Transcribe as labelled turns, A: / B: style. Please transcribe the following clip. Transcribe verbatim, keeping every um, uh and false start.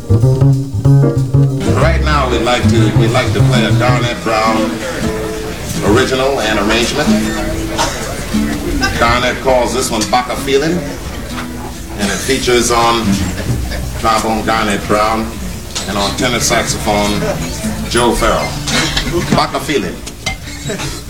A: Right now we'd like to we'd like to play a Garnett Brown original and arrangement. Garnett calls this one Baka Feeling, and it features on trombone Garnett Brown and on tenor saxophone Joe Farrell. Baka Feeling.